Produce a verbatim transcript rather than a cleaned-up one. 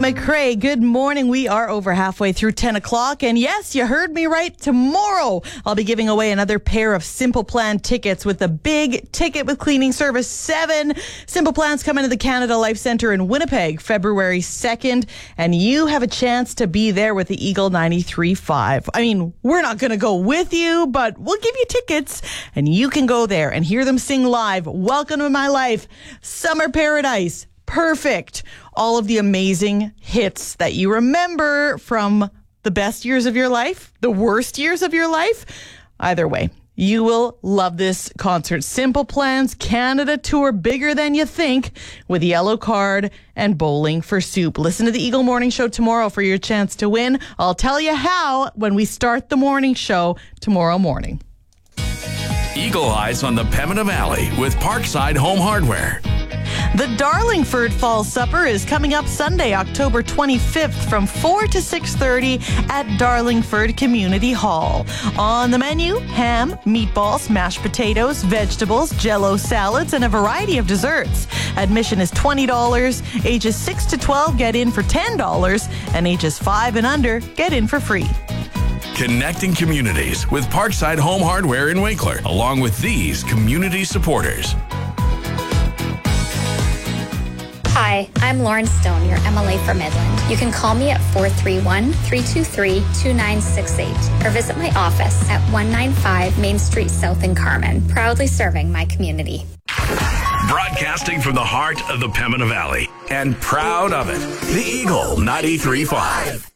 McCrae, good morning. We are over halfway through ten o'clock. And yes, you heard me right. Tomorrow, I'll be giving away another pair of Simple Plan tickets with the big Ticket with Cleaning Service seven. Simple Plans come into the Canada Life Centre in Winnipeg, February second. And you have a chance to be there with the Eagle ninety-three point five. I mean, we're not going to go with you, but we'll give you tickets and you can go there and hear them sing live. Welcome to My Life, Summer Paradise, Perfect, all of the amazing hits that you remember from the best years of your life, the worst years of your life. Either way, you will love this concert. Simple Plans Canada Tour, bigger than you think, with Yellow Card and Bowling for Soup. Listen to the Eagle Morning Show tomorrow for your chance to win. I'll tell you how when we start the morning show tomorrow morning. Eagle Eyes on the Pembina Valley with Parkside Home Hardware. The Darlingford Fall Supper is coming up Sunday, October twenty-fifth from four to six thirty at Darlingford Community Hall. On the menu, ham, meatballs, mashed potatoes, vegetables, Jell-O salads, and a variety of desserts. Admission is twenty dollars. Ages six to twelve get in for ten dollars, and ages five and under get in for free. Connecting communities with Parkside Home Hardware in Winkler, along with these community supporters. Hi, I'm Lauren Stone, your M L A for Midland. You can call me at four three one, three two three, two nine six eight or visit my office at one ninety-five Main Street South in Carman, proudly serving my community. Broadcasting from the heart of the Pembina Valley and proud of it, the Eagle ninety-three point five.